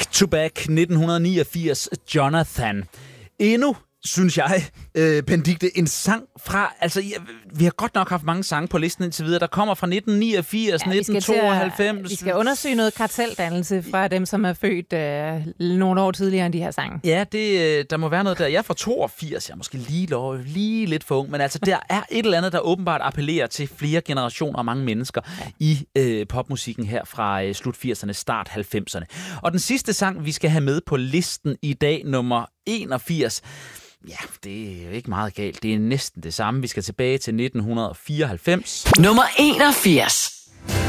Back to Back 1989, Jonathan. Endnu, synes jeg, Benedikte, en sang fra... Altså, vi har godt nok haft mange sange på listen indtil videre. Der kommer fra 1989, 1992... Vi skal undersøge noget karteldannelse fra dem, som er født nogle år tidligere end de her sange. Ja, der må være noget der. Jeg er fra 82, jeg er måske lige lidt for ung, men altså, der er et eller andet, der åbenbart appellerer til flere generationer og mange mennesker i popmusikken her fra slut 80'erne, start 90'erne. Og den sidste sang, vi skal have med på listen i dag, nummer 81... Ja, det er jo ikke meget galt. Det er næsten det samme. Vi skal tilbage til 1994. Nummer 81.